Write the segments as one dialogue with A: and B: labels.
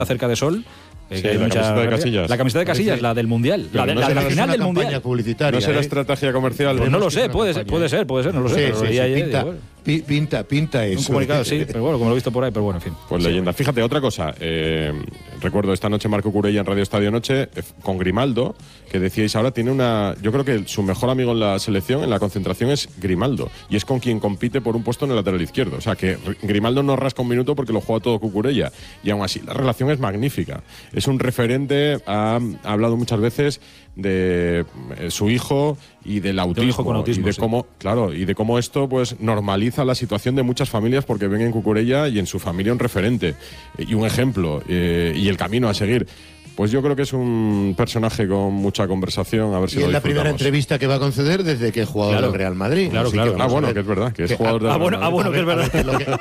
A: cerca de Sol.
B: Sí, la camiseta de Casillas.
A: La camiseta de Casillas, la del Mundial. La de la final del Mundial.
C: Publicitaria,
B: ¿No será estrategia comercial?
A: Pues no lo sé, puede ser, no lo sé.
C: Pinta eso.
A: Un comunicado, sí, pero bueno, como lo he visto por ahí, pero bueno, en fin.
B: Pues leyenda. Fíjate, otra cosa. Recuerdo esta noche Marco Curella en Radio Estadio Noche con Grimaldo, que decíais ahora, tiene una... Yo creo que su mejor amigo en la selección, en la concentración, es Grimaldo. Y es con quien compite por un puesto en el lateral izquierdo. O sea, que Grimaldo no rasca un minuto porque lo juega todo Cucurella. Y aún así, la relación es magnífica. Es un referente, ha hablado muchas veces de su hijo y del autismo,
A: hijo con autismo,
B: y de cómo, claro, y de cómo esto pues normaliza la situación de muchas familias porque ven en Cucurella y en su familia un referente y un ejemplo y el camino a seguir. Pues yo creo que es un personaje con mucha conversación. A ver si
C: y
B: lo
C: es la
B: disfrutamos.
C: primera entrevista que va a conceder desde que es jugador del Real Madrid.
A: Claro.
B: Bueno, que es verdad, que es jugador del Real Madrid.
A: Bueno, que es verdad.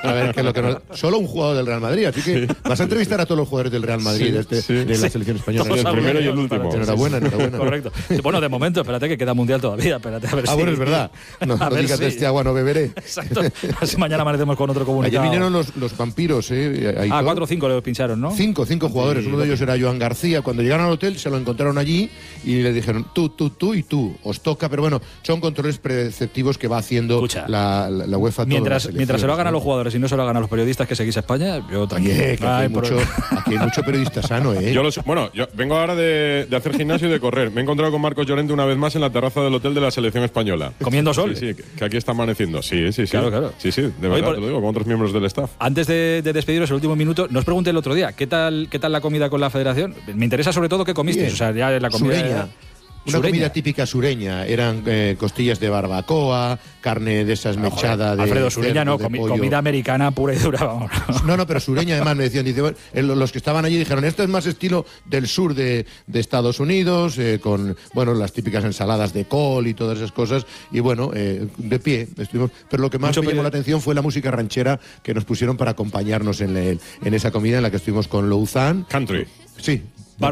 C: Solo un jugador del Real Madrid, así que vas a entrevistar a todos los jugadores del Real Madrid de la selección española.
B: El primero y el último.
C: Enhorabuena.
A: Correcto. Bueno, de momento, espérate que queda Mundial todavía. Espérate, a ver si...
C: Bueno, es verdad. No digas de este agua no beberé.
A: Exacto. Así mañana amanecemos con otro comunicado.
C: Ayer vinieron los vampiros,
A: 4 o 5 le pincharon, ¿no?
C: 5 jugadores. Uno de ellos era Joan García. Cuando llegaron al hotel se lo encontraron allí y le dijeron tú y tú, os toca, pero bueno, son controles preceptivos que va haciendo la UEFA.
A: Mientras se lo hagan a los jugadores y no se lo hagan a los periodistas que seguís a España, yo tranquilo.
C: Aquí hay mucho periodista sano, ¿eh?
B: Yo vengo ahora de hacer gimnasio y de correr. Me he encontrado con Marcos Llorente una vez más en la terraza del hotel de la selección española.
A: ¿Comiendo sol?
B: Sí, que aquí está amaneciendo. Sí.
A: Claro.
B: Sí, de verdad, te lo digo, con otros miembros del staff.
A: Antes de despediros, el último minuto, nos pregunté el otro día, ¿qué tal la comida con la Federación? Me interesa sobre todo qué comisteis.
C: Bien.
A: O sea, ya la comida...
C: Sureña. Una comida típica sureña. Eran costillas de barbacoa, carne de esas mechada de...
A: Alfredo, sureña
C: cerdo,
A: no, comida americana pura y dura, vamos.
C: No, pero sureña además me decían, los que estaban allí dijeron, esto es más estilo del sur de Estados Unidos, con, las típicas ensaladas de col y todas esas cosas, y de pie estuvimos. Pero lo que más me llamó la atención fue la música ranchera que nos pusieron para acompañarnos en esa comida en la que estuvimos con Louzán.
B: Country.
C: Sí.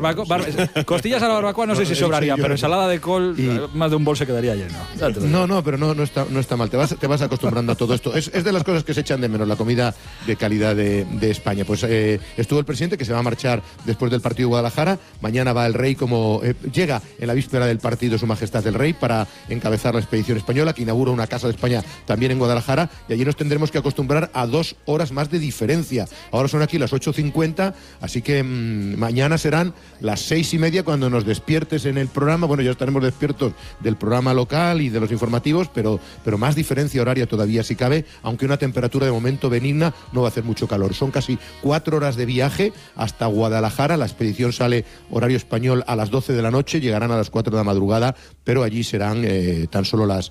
A: Costillas a la barbacoa no sé si sobrarían, pero ensalada de col, más de un bol se quedaría lleno.
C: No, pero no está mal. Te vas acostumbrando a todo esto. Es de las cosas que se echan de menos, la comida de calidad de España. Pues estuvo el presidente, que se va a marchar después del partido de Guadalajara. Mañana va el rey, llega en la víspera del partido Su Majestad el Rey para encabezar la expedición española, que inaugura una casa de España también en Guadalajara, y allí nos tendremos que acostumbrar a 2 horas más de diferencia. Ahora son aquí las 8:50, así que mañana serán las 6:30 cuando nos despiertes en el programa. Bueno, ya estaremos despiertos del programa local y de los informativos, pero más diferencia horaria todavía si cabe, aunque una temperatura de momento benigna, no va a hacer mucho calor. Son casi 4 horas de viaje hasta Guadalajara. La expedición sale horario español a las 12 de la noche, llegarán a las 4 de la madrugada, pero allí serán tan solo las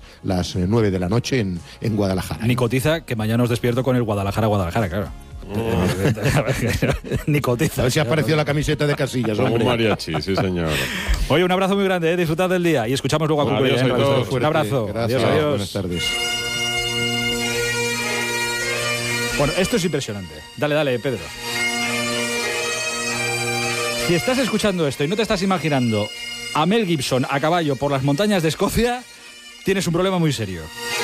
C: 9 de la noche en Guadalajara.
A: Ni cotiza que mañana os despierto con el Guadalajara, claro. Ni cotiza.
C: A ver si ha aparecido la camiseta de Casillas, hombre.
B: Un mariachi, sí señor.
A: Oye, un abrazo muy grande, disfrutad del día y escuchamos luego a Cucurella. Un abrazo.
C: Gracias.
A: Adiós.
C: Buenas tardes.
A: Bueno, esto es impresionante. Dale, Pedro. Si estás escuchando esto y no te estás imaginando a Mel Gibson a caballo por las montañas de Escocia, tienes un problema muy serio.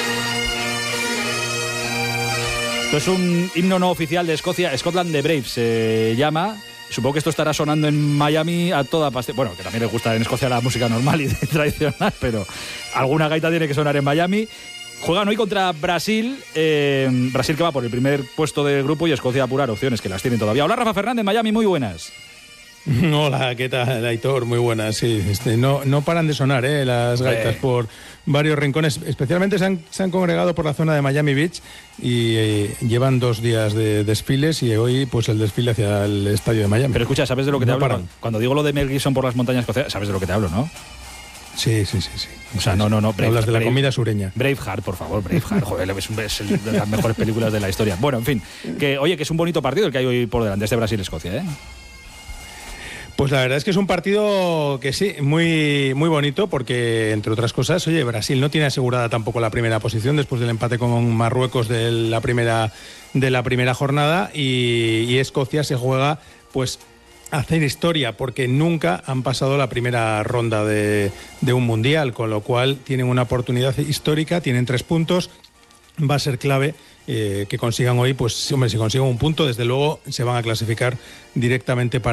A: Esto es un himno no oficial de Escocia, Scotland the Brave se llama. Supongo que esto estará sonando en Miami a toda pastilla. Bueno, que también le gusta en Escocia la música normal y tradicional, pero alguna gaita tiene que sonar en Miami. Juegan hoy contra Brasil, Brasil que va por el primer puesto del grupo y Escocia a apurar opciones, que las tienen todavía. Hola, Rafa Fernández, Miami, muy buenas.
D: Hola, ¿qué tal, Aitor? Muy buenas, sí. No paran de sonar las gaitas por varios rincones. Especialmente se han congregado por la zona de Miami Beach y llevan 2 días de desfiles y hoy pues el desfile hacia el estadio de Miami.
A: Pero escucha, ¿sabes de lo que te hablo?
D: Paran.
A: Cuando digo lo de Mel Gibson por las montañas escocesas, ¿sabes de lo que te hablo, no?
D: Sí.
A: O sea, no.
D: Hablas de la comida sureña.
A: Braveheart, por favor, Braveheart. Joder, es de las mejores películas de la historia. Bueno, en fin, que es un bonito partido el que hay hoy por delante, este Brasil-Escocia, ¿eh?
D: Pues la verdad es que es un partido que sí, muy, muy bonito, porque entre otras cosas, Brasil no tiene asegurada tampoco la primera posición después del empate con Marruecos de la primera jornada, y Escocia se juega pues a hacer historia, porque nunca han pasado la primera ronda de un mundial, con lo cual tienen una oportunidad histórica, tienen 3 puntos. Va a ser clave que consigan hoy, pues hombre, si consiguen un punto, desde luego se van a clasificar directamente para